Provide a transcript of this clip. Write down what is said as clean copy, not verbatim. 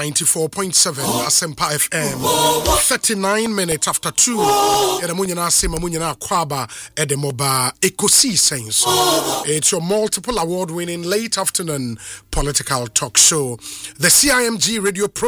94.7 Asempa FM. 39 minutes after 2. Edamunyana Sema Munyana Kwaba Edemoba Ekosi Sense. It's your multiple award-winning late afternoon political talk show. The CIMG radio program